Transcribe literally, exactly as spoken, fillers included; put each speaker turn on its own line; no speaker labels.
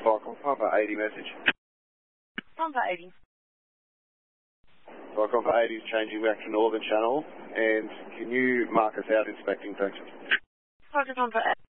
Cycle Papa eighty message.
Papa eighty.
Cycle Papa eighty is changing back to Northern Channel, and can you mark us out inspecting section?
Focus on for